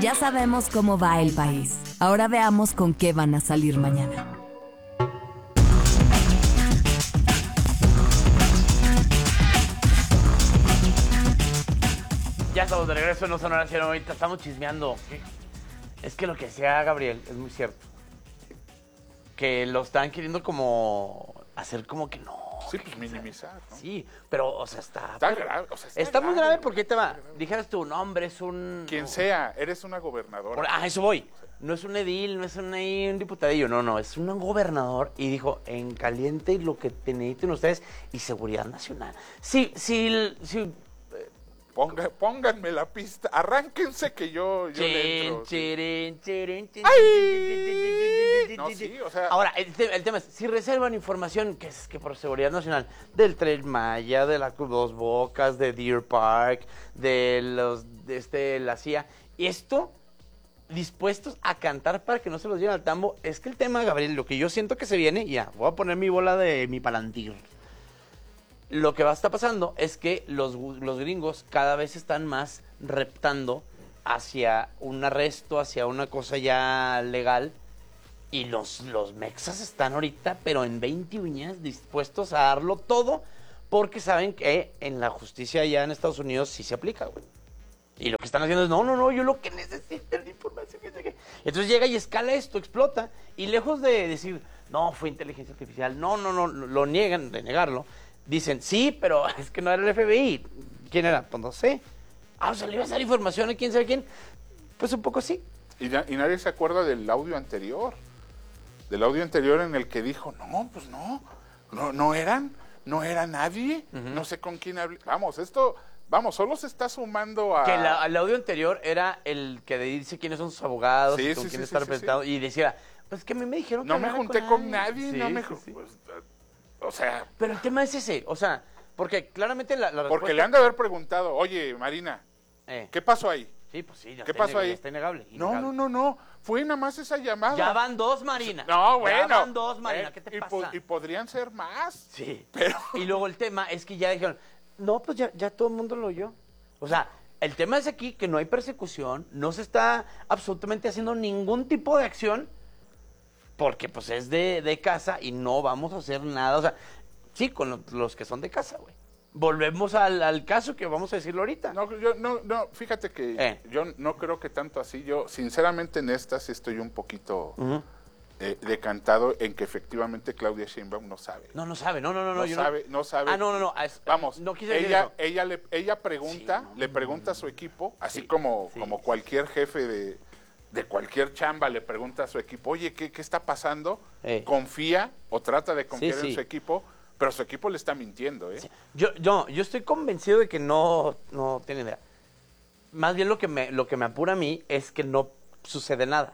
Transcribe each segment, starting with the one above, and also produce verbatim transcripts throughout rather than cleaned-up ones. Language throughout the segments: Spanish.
Ya sabemos cómo va el país. Ahora veamos con qué van a salir mañana. Ya estamos de regreso en No Sonora Cero. Ahorita estamos chismeando. Es que lo que decía Gabriel es muy cierto. Que lo están queriendo como hacer como que no. Sí, pues minimizar, ¿no? Sí, pero, o sea, está... Está pero, grave, o sea, está está muy grave, grave porque te va. Dijeras tu nombre, es un... Quien sea, eres una gobernadora. Por, ah, eso voy. No es un edil, no es un, un diputadillo, no, no, es un gobernador y dijo, en caliente lo que necesiten ustedes y seguridad nacional. Sí, sí, sí. Ponga, pónganme la pista, arránquense que yo, yo le entro. Chirin, chirin, chirin, ¡Ay! No, sí, o sea... Ahora, el, te el tema es, si reservan información, que es que por seguridad nacional, del Tren Maya, de la Dos Bocas, de Deer Park, de los, de este, la C I A, y esto, dispuestos a cantar para que no se los lleven al tambo, es que el tema, Gabriel, lo que yo siento que se viene, ya, voy a poner mi bola de mi palantir. Lo que va a estar pasando es que los, los gringos cada vez están más reptando hacia un arresto, hacia una cosa ya legal. Y los, los mexas están ahorita, pero en veinte uñas, dispuestos a darlo todo, porque saben que en la justicia allá en Estados Unidos sí se aplica, güey. Y lo que están haciendo es, no, no, no, yo lo que necesito es la información. Entonces llega y escala esto, explota, y lejos de decir, no, fue inteligencia artificial, no, no, no, lo niegan, de negarlo. Dicen, sí, pero es que no era el F B I. ¿Quién era? Pues no sé. Ah, o sea, le iba a dar información a quién sabe quién. Pues un poco sí. Y, ya, y nadie se acuerda del audio anterior. Del audio anterior en el que dijo, no, pues no, no, no eran, no era nadie, uh-huh. No sé con quién hablé. Vamos, esto, vamos, solo se está sumando a... Que la, el audio anterior era el que dice quiénes son sus abogados, sí, y con sí, quién sí, está sí, representado, sí. Y decía, pues que a mí me dijeron que no me junté con nadie, con nadie. no Sí, me... sí, sí. Pues, o sea... Pero el tema es ese, o sea, porque claramente la, la respuesta... Porque le han de haber preguntado, oye, Marina, eh. ¿qué pasó ahí? Sí, pues sí, ya ¿Qué está pasó ahí? Está innegable, No, innegable. no, no, no, fue nada más esa llamada. Ya van dos, Marina. No, bueno. Ya van dos, Marina, eh, ¿qué te y pasa? Po y podrían ser más. Sí. Pero... Y luego el tema es que ya dijeron, no, pues ya, ya todo el mundo lo oyó. O sea, el tema es aquí que no hay persecución, no se está absolutamente haciendo ningún tipo de acción, porque pues es de, de casa y no vamos a hacer nada. O sea, sí, con lo, los que son de casa, güey. Volvemos al, al caso que vamos a decirlo ahorita. No, yo no, no, fíjate que eh. yo no creo que tanto así. Yo, sinceramente, en esta sí estoy un poquito uh-huh. eh, decantado en que efectivamente Claudia Sheinbaum no sabe. No, no sabe, no, no, no. No, yo sabe, no... no sabe. Ah, no, no, no. Es, Vamos, no quise decir ella, eso. ella, le, ella pregunta, sí, le pregunta a su equipo, así sí, como, sí, como sí. cualquier jefe de, de cualquier chamba le pregunta a su equipo, oye, ¿qué, qué está pasando? Eh. Confía o trata de confiar sí, sí. en su equipo. Pero su equipo le está mintiendo, ¿eh? Sí. Yo, yo, yo estoy convencido de que no, no tiene idea. Más bien lo que, me, lo que me apura a mí es que no sucede nada.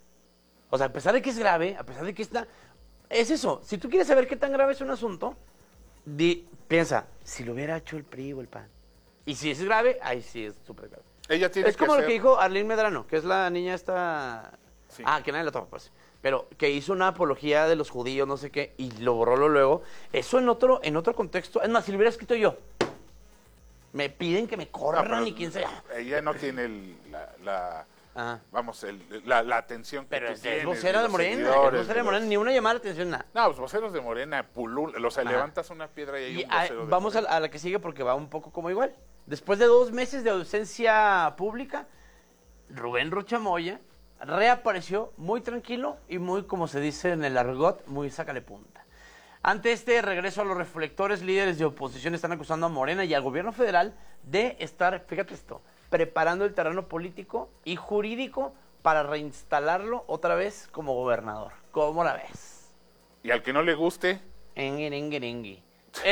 O sea, a pesar de que es grave, a pesar de que está... Es eso, si tú quieres saber qué tan grave es un asunto, di, piensa, si lo hubiera hecho el P R I o el P A N. Y si es grave, ahí sí es súper grave. Ella tiene es que como ser... lo que dijo Arlene Medrano, que es la niña esta... Sí. Ah, que nadie la toma, pues. Pero que hizo una apología de los judíos, no sé qué, y lo borró luego. Eso en otro, en otro contexto. Es más, si lo hubiera escrito yo, me piden que me corran no, y quién sea. Ella no tiene el, la, la ah. vamos, el, la, la atención que pero tú es, tienes. es vocera de, de Morena, es vocera de Morena, ni una llamada de atención, nada. No, pues voceros de Morena, pulul, o sea, Ajá. levantas una piedra y hay y un a, vocero de Vamos a, a la que sigue porque va un poco como igual. Después de dos meses de ausencia pública, Rubén Rocha Moya reapareció muy tranquilo y muy, como se dice en el argot, muy sácale punta. Ante este regreso a los reflectores, líderes de oposición están acusando a Morena y al gobierno federal de estar, fíjate esto, preparando el terreno político y jurídico para reinstalarlo otra vez como gobernador. ¿Cómo la ves? Y al que no le guste... Enguerenguerengui.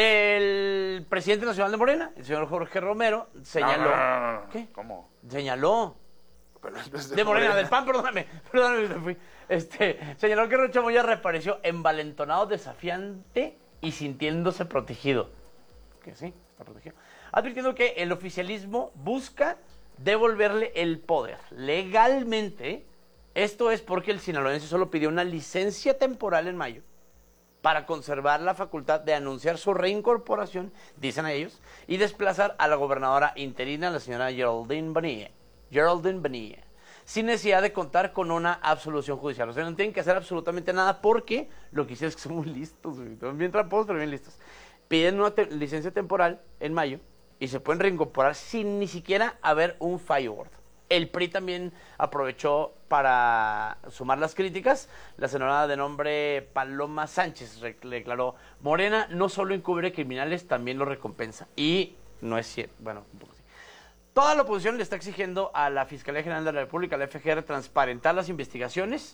El presidente nacional de Morena, el señor Jorge Romero, señaló... No, no, no, no. ¿Qué? ¿Cómo? Señaló... Pero es de, de Morena, Morena, del P A N, perdóname, perdóname, me fui. Este, señaló que Rocha Moya reapareció envalentonado, desafiante y sintiéndose protegido. Que sí, está protegido. Advirtiendo que el oficialismo busca devolverle el poder legalmente. Esto es porque el sinaloense solo pidió una licencia temporal en mayo para conservar la facultad de anunciar su reincorporación, dicen ellos, y desplazar a la gobernadora interina, la señora Geraldine Bonilla. Geraldine Bonilla. sin necesidad de contar con una absolución judicial. O sea, no tienen que hacer absolutamente nada porque lo que hicieron es que son muy listos, güey. Son bien tramposos, pero bien listos. Piden una te licencia temporal en mayo y se pueden reincorporar sin ni siquiera haber un fallo gordo. El P R I también aprovechó para sumar las críticas. La senadora de nombre Paloma Sánchez declaró: Morena no solo encubre criminales, también lo recompensa. Y no es cierto. Bueno, un poco así. Toda la oposición le está exigiendo a la Fiscalía General de la República, a la F G R, transparentar las investigaciones,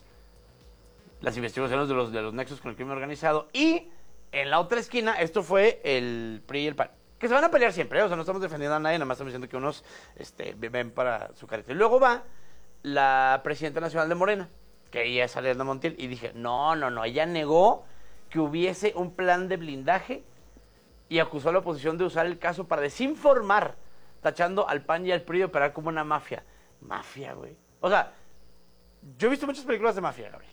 las investigaciones de los, de los nexos con el crimen organizado. Y en la otra esquina, esto fue el P R I y el P A N. Que se van a pelear siempre, ¿eh? O sea, no estamos defendiendo a nadie, nada más estamos diciendo que unos este, ven para su carita. Y luego va la presidenta nacional de Morena, que ella es Ariadna Montiel, y dije, no, no, no, ella negó que hubiese un plan de blindaje y acusó a la oposición de usar el caso para desinformar, tachando al P A N y al P R I de operar como una mafia. Mafia, güey. O sea, yo he visto muchas películas de mafia, Gabriel.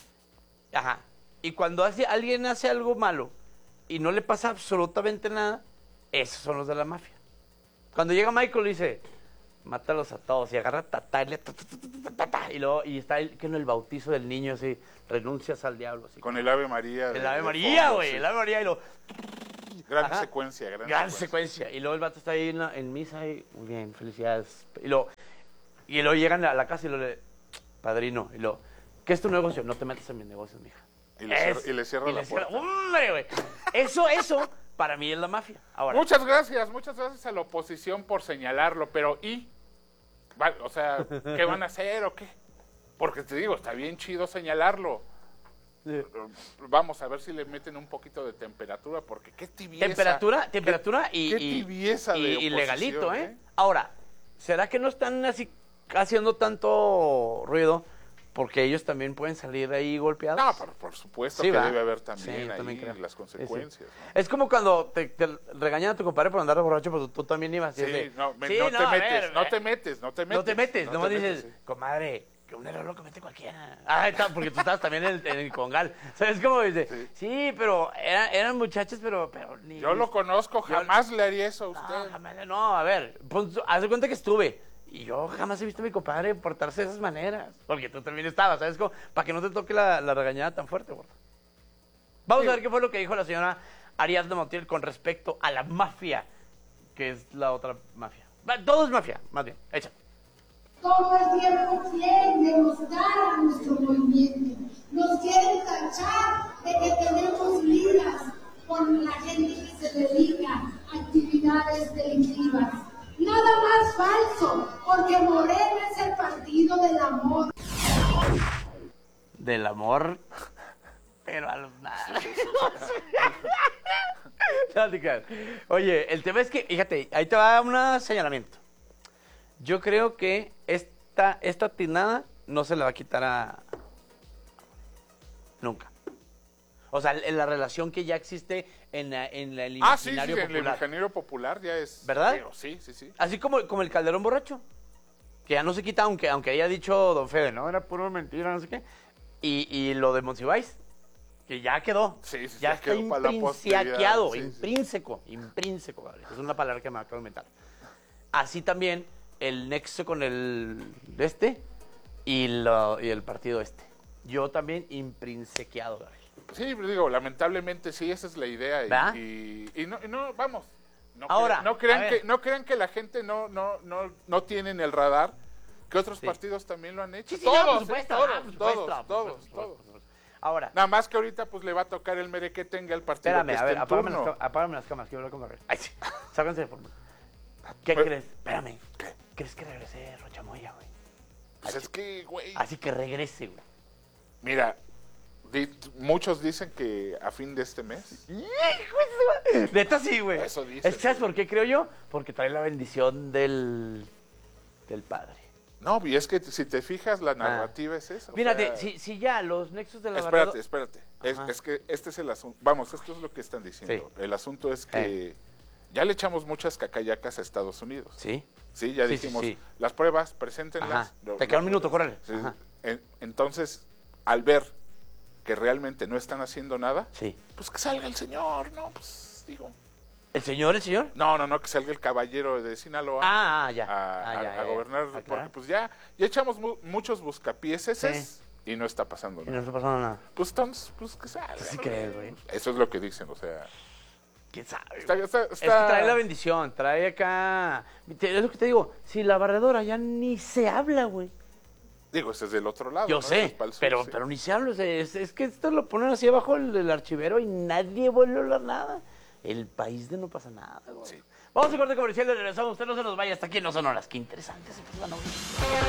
Ajá. Y cuando hace, alguien hace algo malo y no le pasa absolutamente nada, esos son los de la mafia. Cuando llega Michael y dice, mátalos a todos, y agarra tatá, y, ta, ta, ta, ta, ta, y luego y está el, que en el bautizo del niño, así, renuncias al diablo. Así, con el Ave María. El Ave María, güey, sí. El Ave María, y lo... Gran Ajá. secuencia, gran, gran secuencia. secuencia. Y luego el vato está ahí en, la, en misa y, muy bien, felicidades. Y luego, y luego llegan a la casa y lo le, padrino, y luego, ¿qué es tu negocio? No te metas en mis negocios, mija. Y le cierra, y le cierra y la le cierra, puerta. ¡hombre, güey! Eso, eso, para mí es la mafia. Ahora, muchas gracias, muchas gracias a la oposición por señalarlo, pero ¿y? O sea, ¿qué van a hacer o qué? Porque te digo, está bien chido señalarlo. Sí. Vamos a ver si le meten un poquito de temperatura, porque qué tibieza. Temperatura, temperatura qué, y, qué tibieza y, de y legalito, ¿eh? ¿eh? Ahora, ¿será que no están así haciendo tanto ruido? Porque ellos también pueden salir ahí golpeados. No, por, por supuesto sí, que ¿va? debe haber también sí, ahí también las consecuencias. Sí, sí. ¿no? Es como cuando te, te regañan a tu compadre por andar borracho, pero tú, tú también ibas. Sí, de, no, me, sí, no, no, te a metes, ver, no te metes, no te metes. No te metes, no nomás te dices, metes, sí. comadre, que un error lo comete cualquiera. Ah, está, porque tú estabas también en el, en el congal. ¿Sabes cómo dice? Sí, sí pero era, eran muchachos, pero, pero ni... Yo lo conozco, jamás yo, le haría eso a usted. No, jamás, no, a ver, pues, haz de cuenta que estuve. Y yo jamás he visto a mi compadre portarse de esas maneras. Porque tú también estabas, ¿sabes? Como, para que no te toque la, la regañada tan fuerte, gordo. Vamos sí. a ver qué fue lo que dijo la señora Ariadna Montiel con respecto a la mafia, que es la otra mafia. Todo es mafia, más bien. Échale. Todo el tiempo quieren denostar a nuestro movimiento. Nos quieren tachar de que tenemos ligas con la gente que se dedica a actividades delictivas. Nada más falso, porque Morena es el partido del amor. Del amor, pero a los nada. Oye, el tema es que, fíjate, ahí te va un señalamiento. Yo creo que esta, esta tinada no se la va a quitar a... Nunca. O sea, en la relación que ya existe en, la, en la, el imaginario ah, sí, sí, popular. en el imaginario popular ya es... ¿Verdad? Pero, sí, sí, sí. Así como, como el Calderón borracho, que ya no se quita, aunque, aunque haya dicho don Fede, no, era puro mentira, no sé qué. Y, y lo de Monsiváis, que ya quedó. Sí, sí, ya está intrinsequeado, sí, intrínseco, sí. intrínseco, ¿vale? Es una palabra que me acabo de inventar. Así también el nexo con el este y, lo, y el partido este. Yo también imprinsequeado, ¿vale? Sí, digo, lamentablemente sí, esa es la idea. Y, y, y, no, y no, vamos, no, Ahora, crean, no, crean que, no crean que la gente no, no, no, no tiene en el radar que otros sí. partidos también lo han hecho. Sí, sí, todos, no, por supuesto, eh, todos, ah, por supuesto, todos, por todos, supuesto, todos. por supuesto. Ahora. Nada más que ahorita pues le va a tocar el merequetengue al partido. Espérame, que a ver, en apágame turno. las, apágame las cámaras, quiero hablar con Barret. Ay, sí, sáquense de forma. ¿Qué Pero, crees? Espérame. ¿Qué? ¿Crees que regrese Rocha Moya, güey? Pues es que, güey. Así que regrese, güey. Mira, di, muchos dicen que a fin de este mes. Neta sí, güey. Eso dice. Es que, ¿sabes por qué creo yo? Porque trae la bendición del, del padre. No, y es que si te fijas, la narrativa ah. es esa. Fíjate, sea, si, si ya los nexos de la Espérate, Barredo... espérate. Es, es que este es el asunto. Vamos, esto es lo que están diciendo. Sí. El asunto es que eh. ya le echamos muchas cacayacas a Estados Unidos. Sí. Sí, ya sí, dijimos, sí, sí. las pruebas, preséntenlas. Lo, te queda un minuto, córrele. Sí. Entonces, al ver que realmente no están haciendo nada, sí. pues que salga el señor, ¿no? Pues digo... ¿El señor, el señor? No, no, no, que salga el caballero de Sinaloa. Ah, ah, ya. A, Ah, a- ya, a ya, ya. gobernar, Ah, claro. porque pues ya, ya echamos mu- muchos buscapieses y no está pasando Y nada. no está pasando nada. Pues entonces, pues que salga. Sí ¿no? crees, güey. Eso es lo que dicen, o sea. ¿Quién sabe? Está, está, Es que está- trae la bendición, trae acá... te- Es lo que te digo, si la barredora ya ni se habla, güey. Digo, ese es del otro lado. Yo ¿no? Ese es sé, pa'l sur, pero, sí. pero ni se habla. O sea, es, es que esto lo ponen así abajo el, el archivero y nadie vuelve a hablar nada. El país de no pasa nada, güey. Sí. Vamos a corte comercial y regresamos. Usted no se nos vaya hasta aquí, no son horas. Qué interesante ese programa, güey.